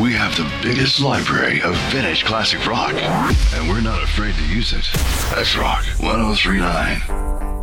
We have the biggest library of vintage classic rock, and we're not afraid to use it. That's Rock 1039.